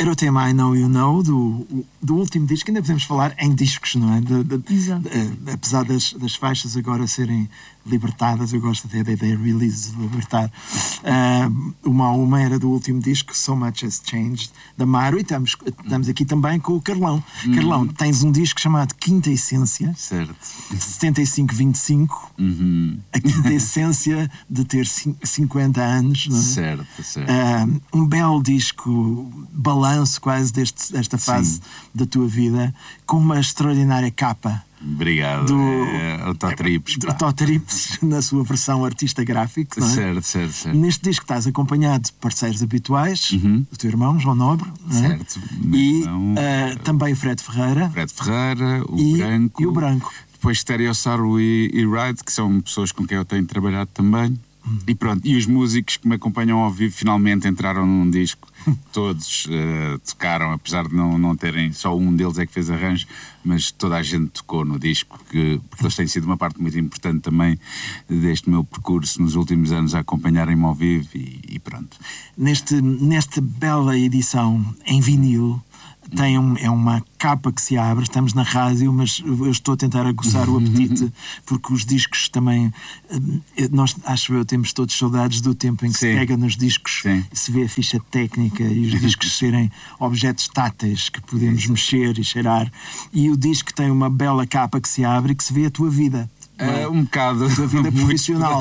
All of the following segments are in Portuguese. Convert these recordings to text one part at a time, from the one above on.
era o tema I Know You Know do último disco. Ainda podemos falar em discos, não é? Exato. Apesar das faixas agora serem libertadas, eu gosto até da ideia release de libertar. Uma era do último disco, So Much Has Changed, da Maro, e estamos aqui também com o Carlão. Carlão, tens um disco chamado Quinta Essência, certo. 75-25, a quinta essência de ter 50 anos, não é? Certo. Um belo disco, balanço quase desta fase da tua vida, com uma extraordinária capa. Obrigado. O Totrips. O Totrips, na sua versão artista gráfico, não é? Certo. Neste disco estás acompanhado de parceiros habituais, o teu irmão, João Nobre, não é? Certo. E também o Fred Ferreira. Branco. E o Branco. Depois Stereossauro e Ride, que são pessoas com quem eu tenho trabalhado também. E pronto, e os músicos que me acompanham ao vivo finalmente entraram num disco. Todos tocaram, apesar de não terem, só um deles é que fez arranjo, mas toda a gente tocou no disco, porque eles têm sido uma parte muito importante também deste meu percurso nos últimos anos, a acompanharem-me ao vivo e pronto. Nesta bela edição em vinil, é uma capa que se abre. Estamos na rádio, mas eu estou a tentar aguçar o apetite, porque os discos também, nós temos todos saudades do tempo em que se pega nos discos e se vê a ficha técnica e os discos serem objetos táteis que podemos mexer e cheirar, e o disco tem uma bela capa que se abre e que se vê a tua vida. Um bocado. A tua vida profissional.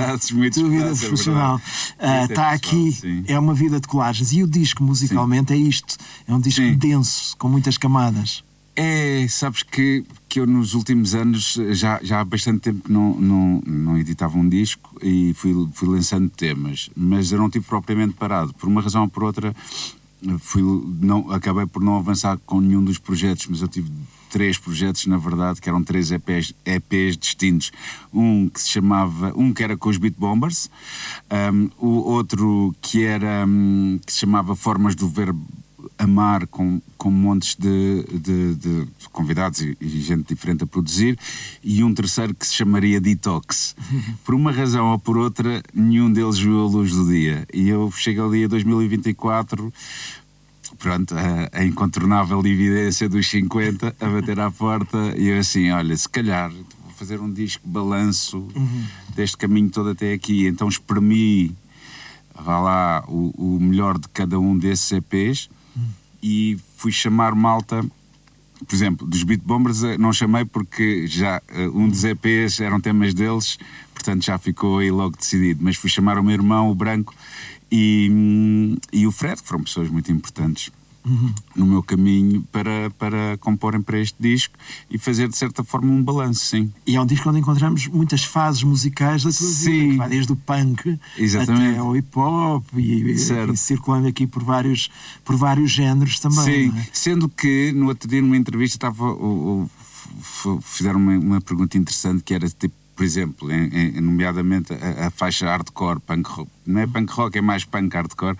Está aqui, é uma vida de colagens. E o disco, musicalmente, é isto. É um disco denso, com muitas camadas. Sabes que eu nos últimos anos, já há bastante tempo que não editava um disco e fui lançando temas, mas eu não tive propriamente parado. Por uma razão ou por outra, acabei por não avançar com nenhum dos projetos, mas eu tive 3 projetos, na verdade, que eram 3 EPs distintos. Um que era com os Beat Bombers, o outro que se chamava Formas do Verbo Amar, com montes de convidados e gente diferente a produzir, e um terceiro que se chamaria Detox. Por uma razão ou por outra, nenhum deles viu a luz do dia. E eu chego ao dia 2024... pronto, a incontornável evidência dos 50 a bater à porta, e eu assim, olha, se calhar vou fazer um disco balanço deste caminho todo até aqui. Então espremi, vá lá, o melhor de cada um desses EPs e fui chamar malta. Por exemplo, dos Beat Bombers não chamei porque já um dos EPs eram temas deles, portanto já ficou aí logo decidido, mas fui chamar o meu irmão, o Branco, e o Fred, que foram pessoas muito importantes no meu caminho para comporem para este disco e fazer de certa forma um balanço, sim. E é um disco onde encontramos muitas fases musicais da tua vida, que vai desde o punk até ao hip hop e circulando aqui por vários géneros também. Sim, sendo que no outro dia numa entrevista fizeram uma pergunta interessante, que era tipo, por exemplo, nomeadamente a faixa hardcore, punk rock, não é punk rock, é mais punk hardcore,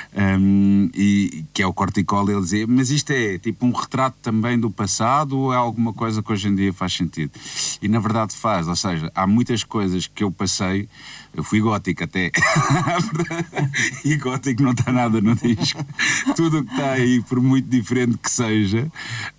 e que é o Corticol. Ele dizia, mas isto é tipo um retrato também do passado ou é alguma coisa que hoje em dia faz sentido? E na verdade faz, ou seja, há muitas coisas que eu passei. Eu fui gótico até, e gótico não está nada no disco. Tudo o que está aí, por muito diferente que seja,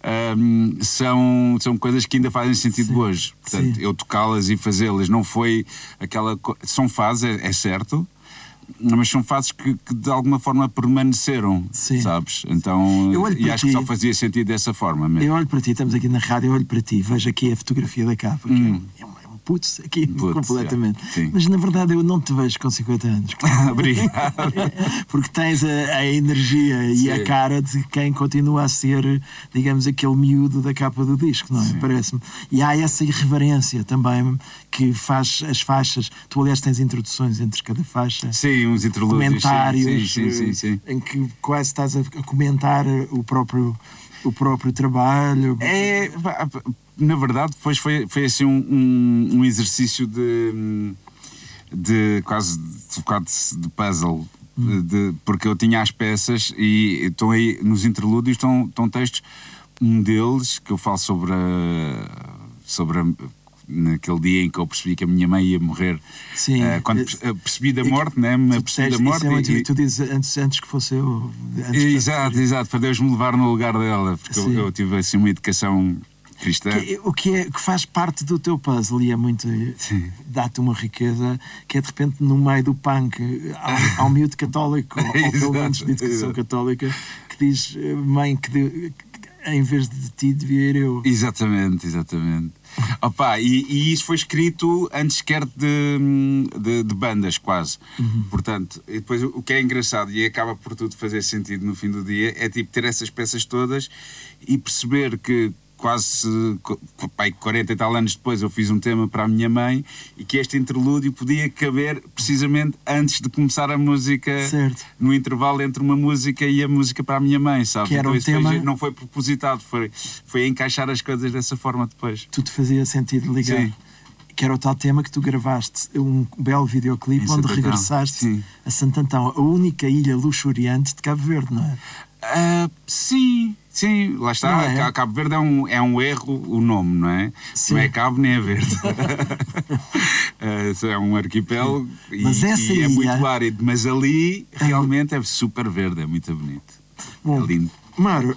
são coisas que ainda fazem sentido hoje. Portanto, eu tocá-las e fazê-las não foi aquela... São fases, é certo, mas são fases que de alguma forma permaneceram, sabes? Então, e acho que só fazia sentido dessa forma mesmo. Eu olho para ti, estamos aqui na rádio, eu olho para ti, vejo aqui a fotografia da capa, que é um putz aqui, completamente. Mas na verdade eu não te vejo com 50 anos. Obrigado. Porque tens a energia e a cara de quem continua a ser, digamos, aquele miúdo da capa do disco, não é? Parece-me. E há essa irreverência também que faz as faixas. Tu, aliás, tens introduções entre cada faixa. Sim, uns interlúdios. Comentários. Sim. Em que quase estás a comentar o próprio trabalho. Na verdade, depois foi assim um exercício de quase de puzzle, porque eu tinha as peças e estão aí nos interlúdios, estão textos, um deles que eu falo sobre naquele dia em que eu percebi que a minha mãe ia morrer. Sim. Quando percebi da morte, né? Me percebi da morte. Tu dizes antes que fosse eu. Exato, para Deus me levar no lugar dela, porque eu tive assim uma educação cristã. Que faz parte do teu puzzle e é muito. Dá-te uma riqueza que é de repente no meio do punk há um miúdo católico, ou pelo menos de educação católica, que diz: mãe, que em vez de ti devia ir eu. Exatamente. Opa, e isso foi escrito antes sequer de bandas, quase. Portanto, e depois o que é engraçado e acaba por tudo fazer sentido no fim do dia é tipo ter essas peças todas e perceber que quase 40 e tal anos depois eu fiz um tema para a minha mãe e que este interlúdio podia caber precisamente antes de começar a música, certo, no intervalo entre uma música e a música para a minha mãe, sabe? Que era um tema... não foi propositado, foi encaixar as coisas dessa forma depois. Tudo fazia sentido ligar. Sim. Que era o tal tema que tu gravaste, um belo videoclipe onde regressaste a Santo Antão, a única ilha luxuriante de Cabo Verde, não é? Sim, lá está. É? Cabo Verde é um erro o nome, não é? Sim. Não é Cabo nem é Verde. É um arquipélago e é muito árido, mas ali realmente é super verde, é muito bonito. Bom, é lindo. Mário,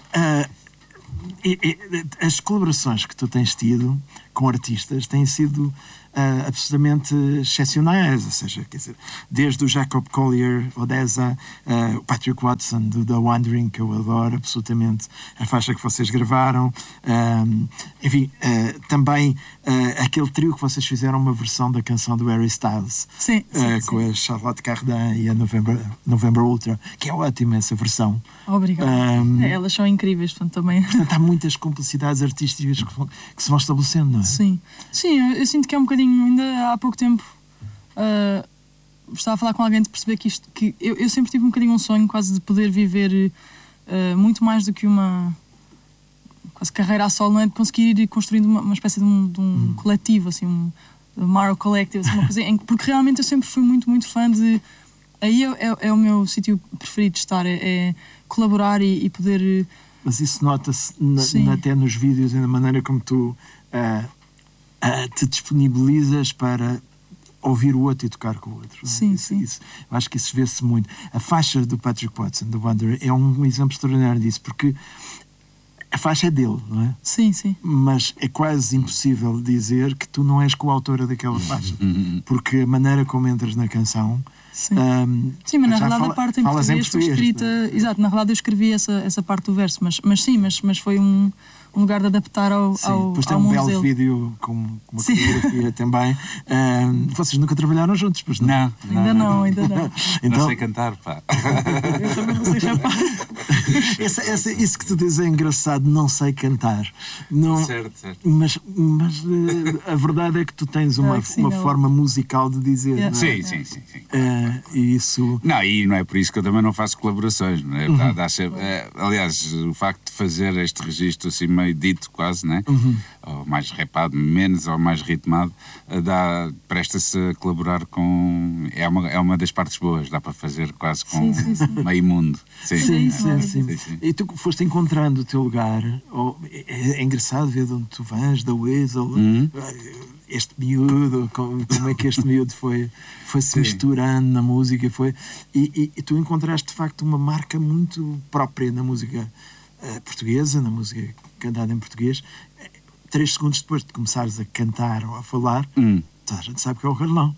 as colaborações que tu tens tido com artistas têm sido absolutamente excepcionais, ou seja, quer dizer, desde o Jacob Collier, Odessa, o Patrick Watson do The Wandering, que eu adoro absolutamente, a faixa que vocês gravaram, enfim, também aquele trio que vocês fizeram uma versão da canção do Harry Styles, sim. Com a Charlotte Cardin e a November Ultra, que é ótima essa versão. Obrigada. Elas são incríveis, portanto, também. Portanto, há muitas complicidades artísticas que se vão estabelecendo, não é? Sim, eu sinto que é um bocadinho, ainda há pouco tempo estava a falar com alguém de perceber que eu sempre tive um bocadinho um sonho quase de poder viver muito mais do que uma quase carreira a solo, não é? De conseguir ir construindo uma espécie de um coletivo, assim, um Maro Collective, assim, uma coisa, porque realmente eu sempre fui muito, muito fã de... Aí é o meu sítio preferido de estar, é colaborar e poder... Mas isso nota-se até nos vídeos e na maneira como tu te disponibilizas para ouvir o outro e tocar com o outro. Sim. Isso, eu acho que isso vê-se muito. A faixa do Patrick Watson, do Wanderer, é um exemplo extraordinário disso, porque a faixa é dele, não é? Sim. Mas é quase impossível dizer que tu não és coautora daquela faixa, porque a maneira como entras na canção... Sim, mas na realidade a parte em português foi escrita... Exato, na realidade eu escrevi essa parte do verso, mas foi um lugar de adaptar ao depois tem um belo dele. vídeo com uma coreografia também. Vocês nunca trabalharam juntos, pois não? Ainda não. Então, não sei cantar, pá. Eu também não sei rapaz. Isso que tu dizes é engraçado, não sei cantar. Não, certo. Mas a verdade é que tu tens uma forma musical de dizer. Yeah. Não é? Sim. E isso... Não, e não é por isso que eu também não faço colaborações, não é? Aliás, o facto de fazer este registro assim meio dito quase, né? Ou mais rapado, menos ou mais ritmado, presta-se a colaborar com... É uma das partes boas, dá para fazer quase com meio mundo. Sim. E tu foste encontrando o teu lugar. É engraçado ver de onde tu vens, da Weasel, este miúdo, como é que este miúdo foi se misturando na música, e tu encontraste de facto uma marca muito própria na música portuguesa, na música cantada em português. 3 segundos depois de começares a cantar ou a falar, toda a gente sabe que é o Carlão.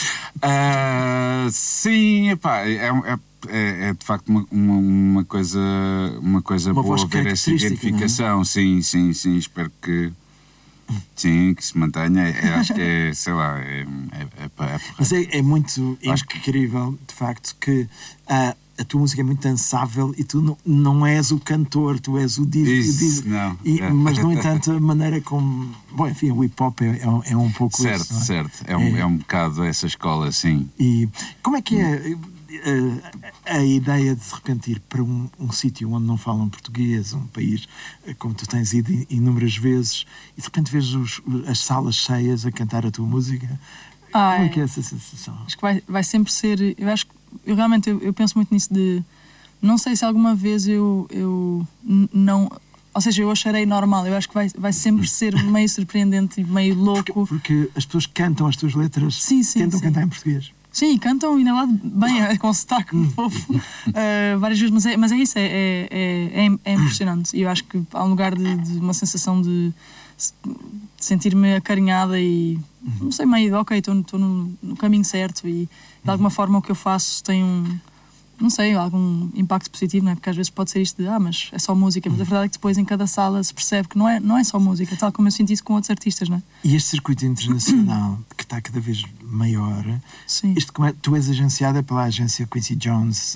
Sim, epá, é de facto uma coisa boa ver essa identificação. Não é? Sim, espero que se mantenha. Acho que é, sei lá, mas é muito incrível, de facto, que a tua música é muito dançável e tu não és o cantor, tu és o DJ. Mas, no entanto, a maneira como... Bom, enfim, o hip-hop é um pouco certo, isso, não é? Certo. É um bocado essa escola, sim. E como é que é a ideia de repente ir para um sítio onde não falam português, um país como tu tens ido inúmeras vezes, e de repente vês as salas cheias a cantar a tua música? Como é que é essa sensação? Acho que vai sempre ser... Eu realmente penso muito nisso de... Não sei se alguma vez eu não... Ou seja, eu acharei normal. Eu acho que vai sempre ser meio surpreendente e meio louco. Porque as pessoas cantam as tuas letras, tentam cantar em português. Sim, cantam ainda lá bem, com sotaque fofo, várias vezes, mas é isso, é impressionante. E eu acho que há um lugar de uma sensação de sentir-me acarinhada e, não sei, meio, ok, estou no caminho certo e de alguma forma o que eu faço tem não sei, algum impacto positivo, não é? Porque às vezes pode ser isto de, mas é só música, mas a verdade é que depois em cada sala se percebe que não é só música, tal como eu senti isso com outros artistas, não é? E este circuito internacional, que está cada vez maior, sim. Tu és agenciada pela agência Quincy Jones,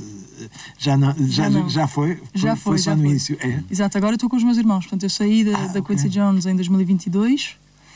já foi? Foi só no início? É. Exato, agora eu estou com os meus irmãos, portanto eu saí da Quincy Jones em 2022.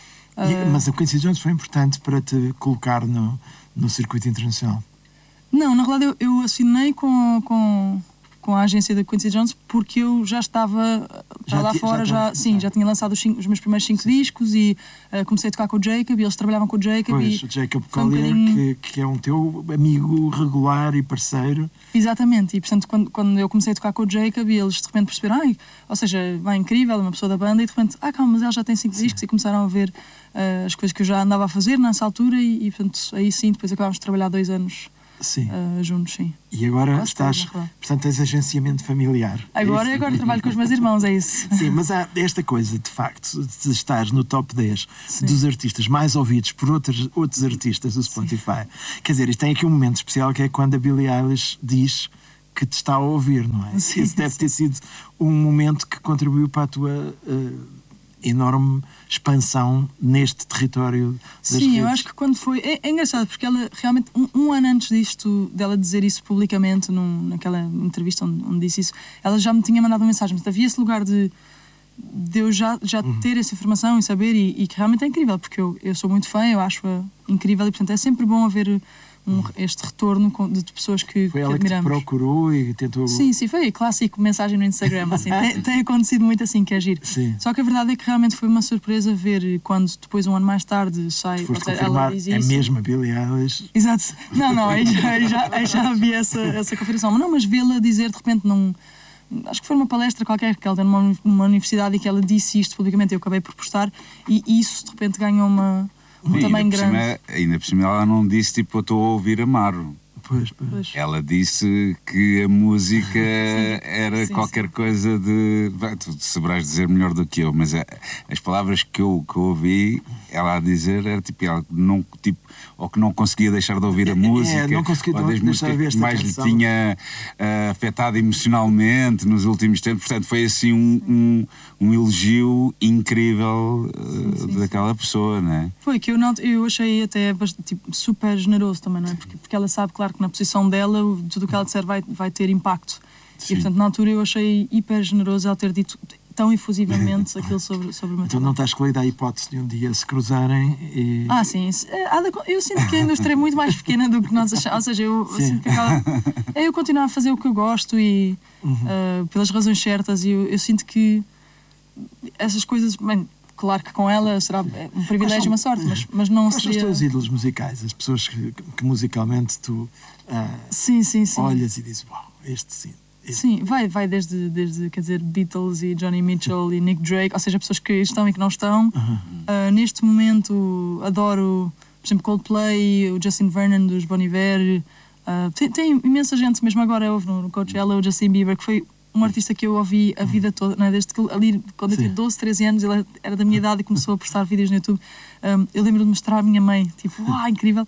Mas a Quincy Jones foi importante para te colocar no circuito internacional? Não, na realidade eu assinei com a agência da Quincy Jones porque eu já estava lá fora, já tinha lançado os meus primeiros 5 discos e comecei a tocar com o Jacob e eles trabalhavam com o Jacob. Pois, o Jacob Collier, que é um teu amigo regular e parceiro. Exatamente, e portanto quando eu comecei a tocar com o Jacob e eles de repente perceberam, ou seja, vai incrível, uma pessoa da banda, e de repente, calma, mas ela já tem 5 discos, e começaram a ver as coisas que eu já andava a fazer nessa altura e portanto aí sim, depois acabámos de trabalhar 2 anos. Juntos, sim. E agora portanto, tens agenciamento familiar. Agora trabalho com os meus irmãos, é isso. Sim, mas há esta coisa, de facto, de estar no top 10 dos artistas mais ouvidos por outros artistas do Spotify. Sim. Quer dizer, isto tem aqui um momento especial que é quando a Billie Eilish diz que te está a ouvir, não é? Sim, Isso deve ter sido um momento que contribuiu para a tua enorme expansão neste território das redes. Sim, eu acho que quando foi... É engraçado, porque ela realmente, um ano antes dela dizer isso publicamente, naquela entrevista onde disse isso, ela já me tinha mandado uma mensagem. Mas havia esse lugar de eu já ter essa informação e saber, e que realmente é incrível, porque eu sou muito fã, eu acho-a incrível, e portanto é sempre bom haver este retorno de pessoas que foi ela admiramos. Que te procurou e tentou... Sim, foi clássico, mensagem no Instagram, assim, tem acontecido muito assim, que é giro. Sim. Só que a verdade é que realmente foi uma surpresa ver quando depois, um ano mais tarde, sai... Foste confirmar, é mesmo a Billie Eilish. Exato. Não, aí já havia essa confirmação. Mas vê-la dizer, de repente, acho que foi numa palestra qualquer que ela deu numa universidade e que ela disse isto publicamente, eu acabei por postar, e isso, de repente, ganhou um tamanho grande. Ainda por cima ela não disse tipo, eu estou a ouvir Amaro. Pois. Ela disse que a música era qualquer coisa de... Tu saberás dizer melhor do que eu, mas as palavras que eu ouvi ela a dizer era tipo, ela não, tipo, ou que não conseguia deixar de ouvir a música, não conseguia ou das músicas que mais lhe tinha afetado emocionalmente nos últimos tempos. Portanto, foi assim um elogio incrível daquela pessoa, não é? Foi que eu achei até tipo, super generoso também, não é? Porque ela sabe, claro, que na posição dela tudo o que ela disser vai ter impacto. Sim. E portanto na altura eu achei hiper generoso ela ter dito tão efusivamente aquilo sobre o meu Então não estás excluída a hipótese de um dia se cruzarem e... sim, eu sinto que a indústria é muito mais pequena do que nós achamos, ou seja, eu sinto que eu continuo a fazer o que eu gosto e pelas razões certas, e eu sinto que essas coisas, bem, claro que com ela será um privilégio e uma sorte, mas não seria... Quais são os teus ídolos musicais? As pessoas que musicalmente tu sim. olhas e dizes, uau, este sim. Sim, vai desde, quer dizer, Beatles e Johnny Mitchell e Nick Drake, ou seja, pessoas que estão e que não estão. Neste momento adoro, por exemplo, Coldplay, o Justin Vernon dos Bon Iver. Tem imensa gente, mesmo agora houve no Coachella o Justin Bieber, que foi um artista que eu ouvi a vida toda, não é? Desde que ali, quando eu tinha 12, 13 anos, ele era da minha idade e começou a postar vídeos no YouTube. Eu lembro de mostrar à minha mãe, tipo, incrível.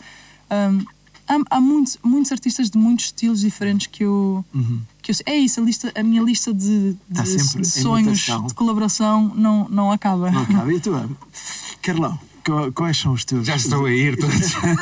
Há muitos artistas de muitos estilos diferentes que eu é isso, a minha lista de sonhos de colaboração não acaba. Não acaba. E tu, Carlão, quais são os teus? Já estou a ir todos.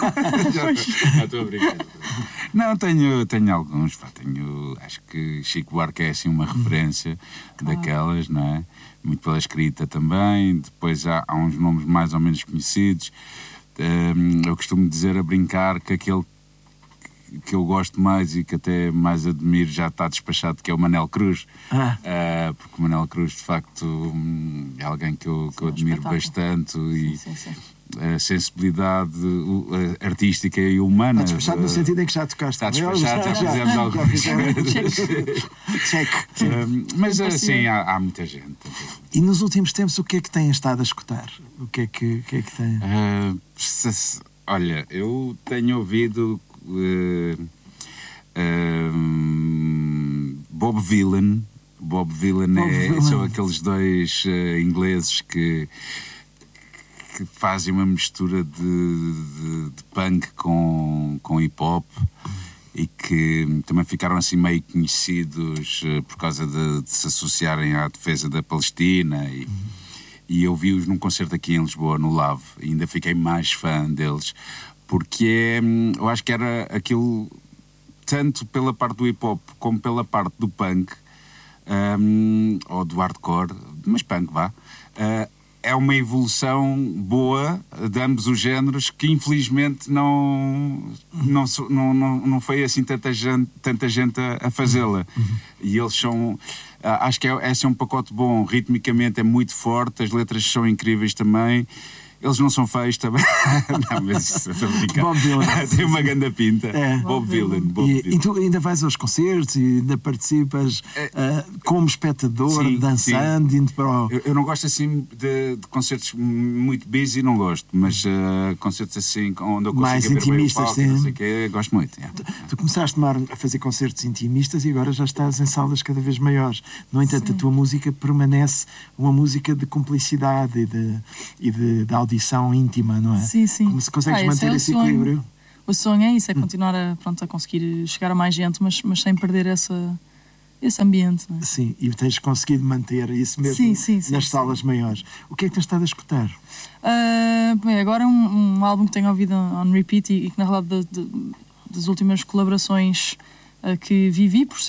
Já estou a brincar. Não, tenho alguns. Acho que Chico Buarque é assim uma referência daquelas, não é? Muito pela escrita também. Depois há uns nomes mais ou menos conhecidos. Eu costumo dizer, a brincar, que aquele que eu gosto mais e que até mais admiro já está despachado, que é o Manel Cruz. Porque o Manel Cruz, de facto, é alguém que eu admiro bastante. a sensibilidade artística e humana. Está despachado no sentido em que já tocaste. Está despachado, já fizemos algumas Check. Mas assim, há muita gente. E nos últimos tempos, o que é que têm estado a escutar? O que é que têm? Olha, eu tenho ouvido Bob Vylan. São aqueles dois ingleses que fazem uma mistura de punk com hip hop e que também ficaram assim meio conhecidos por causa de se associarem à defesa da Palestina e eu vi-os num concerto aqui em Lisboa, no Lave, e ainda fiquei mais fã deles, porque eu acho que era aquilo, tanto pela parte do hip hop como pela parte do punk, ou do hardcore, mas punk vá, é uma evolução boa de ambos os géneros que infelizmente não foi assim tanta gente a fazê-la. E eles são, acho que esse é um pacote bom, ritmicamente é muito forte, as letras são incríveis também. Eles não são feios também. Não, mas isso estou a brincar. Bob Vylan. Tem uma grande pinta. É. Bob Vylan. E tu ainda vais aos concertos e ainda participas como espectador, sim, dançando, sim. indo para o... Eu não gosto assim de concertos muito busy, não gosto, mas concertos assim onde eu consigo mais ver intimistas, palco, sim. não sei o quê, gosto muito. Tu começaste, Mar, a fazer concertos intimistas e agora já estás em salas cada vez maiores. No entanto, a tua música permanece uma música de cumplicidade e de audição íntima, não é? Sim. Como se consegues manter esse equilíbrio? O sonho é isso, é continuar a conseguir chegar a mais gente, mas sem perder esse ambiente. Não é? Sim, e tens conseguido manter isso mesmo nas salas maiores. O que é que tens estado a escutar? Bem, agora é um álbum que tenho ouvido on repeat e que na realidade das últimas colaborações que vivi, por